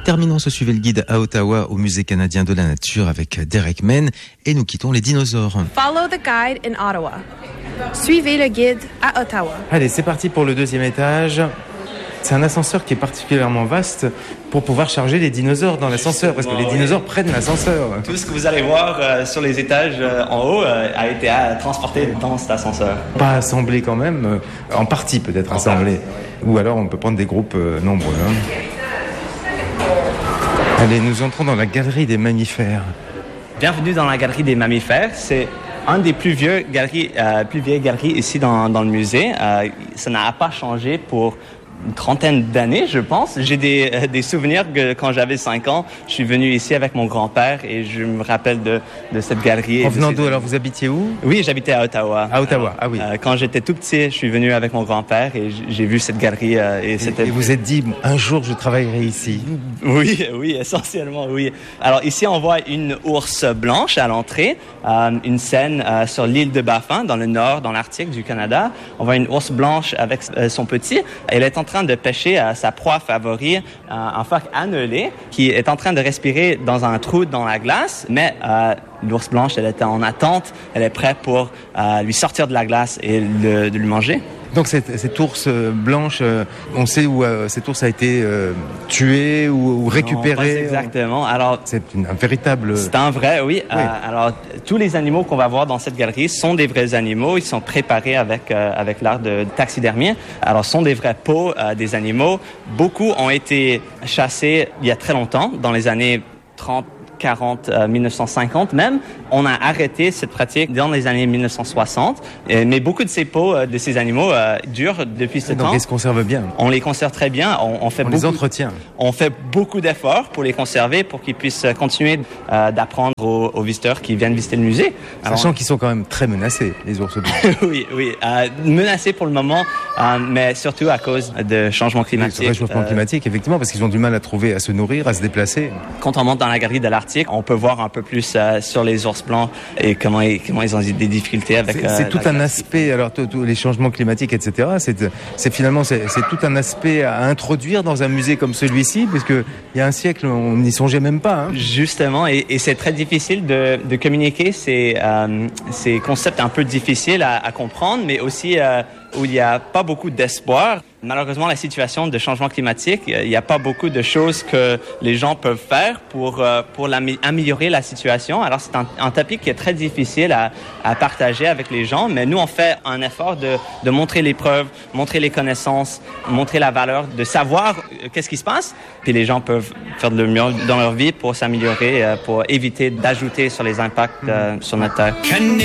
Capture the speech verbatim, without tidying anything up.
Terminons ce Suivez le guide à Ottawa au Musée canadien de la nature avec Derek Mann et nous quittons les dinosaures. Follow the guide in Ottawa. Suivez le guide à Ottawa. Allez, c'est parti pour le deuxième étage. C'est un ascenseur qui est particulièrement vaste pour pouvoir charger les dinosaures dans l'ascenseur, parce que les dinosaures oui. prennent l'ascenseur. Tout ce que vous allez voir euh, sur les étages euh, en haut euh, a été euh, transporté dans cet ascenseur. Pas assemblé quand même, euh, en partie peut-être en assemblé. Partie. Ou alors on peut prendre des groupes euh, nombreux. Hein. Allez, nous entrons dans la galerie des mammifères. Bienvenue dans la galerie des mammifères. C'est un des plus vieux galeries, euh, plus vieilles galeries ici dans, dans le musée. Euh, ça n'a pas changé pour une trentaine d'années, je pense. J'ai des, euh, des souvenirs que quand j'avais cinq ans, je suis venu ici avec mon grand-père et je me rappelle de, de cette galerie. En venant d'où? Alors, vous habitiez où? Oui, j'habitais à Ottawa. À Ottawa, alors, ah oui. Euh, quand j'étais tout petit, je suis venu avec mon grand-père et j'ai vu cette galerie. Euh, et, et, c'était... et vous êtes dit, un jour, je travaillerai ici? Oui, oui, essentiellement, oui. Alors, ici, on voit une ours blanche à l'entrée, euh, une scène euh, sur l'île de Baffin, dans le nord, dans l'Arctique du Canada. On voit une ours blanche avec euh, son petit. Elle est en train de pêcher à sa proie favorite, euh, un phoque annelé, qui est en train de respirer dans un trou dans la glace, mais euh, l'ours blanche, elle était en attente, elle est prête pour euh, lui sortir de la glace et le, de lui manger. Donc cette, cette ours blanche, euh, on sait où euh, cette ours a été euh, tuée ou, ou récupérée? Non, pas exactement. Alors, c'est une, un véritable... C'est un vrai, oui. oui. Euh, alors, tous les animaux qu'on va voir dans cette galerie sont des vrais animaux. Ils sont préparés avec, euh, avec l'art de taxidermie. Alors, ce sont des vrais peaux euh, des animaux. Beaucoup ont été chassés il y a très longtemps, dans les années trente, quarante, euh, mille neuf cent cinquante même. On a arrêté cette pratique dans les années mille neuf cent soixante. Et, mais beaucoup de ces peaux, euh, de ces animaux, euh, durent depuis ce donc temps. Donc, ils se conservent bien? On les conserve très bien. On, on fait on beaucoup, les entretient. On fait beaucoup d'efforts pour les conserver, pour qu'ils puissent continuer euh, d'apprendre aux, aux visiteurs qui viennent visiter le musée. Alors, sachant qu'ils sont quand même très menacés, les ours blancs. oui, oui. Euh, menacés pour le moment, euh, mais surtout à cause de changement climatique. Oui, réchauffement euh, climatique, effectivement, parce qu'ils ont du mal à trouver, à se nourrir, à se déplacer. Quand on monte dans la galerie de l'Arctique, on peut voir un peu plus euh, sur les ours blancs et comment ils, comment ils ont des difficultés avec. C'est, c'est euh, tout un aspect. Alors tous les changements climatiques, et cetera. C'est, c'est finalement c'est, c'est tout un aspect à introduire dans un musée comme celui-ci, parce que il y a un siècle, on n'y songeait même pas. Hein. Justement, et, et c'est très difficile de, de communiquer ces, euh, ces concepts un peu difficiles à, à comprendre, mais aussi euh, où il n'y a pas beaucoup d'espoir. Malheureusement, la situation de changement climatique, il n'y a pas beaucoup de choses que les gens peuvent faire pour, euh, pour améliorer la situation. Alors, c'est un, un topic qui est très difficile à, à partager avec les gens, mais nous, on fait un effort de, de montrer les preuves, montrer les connaissances, montrer la valeur, de savoir qu'est-ce qui se passe. Puis les gens peuvent faire de le mieux dans leur vie pour s'améliorer, pour éviter d'ajouter sur les impacts euh, sur notre terre.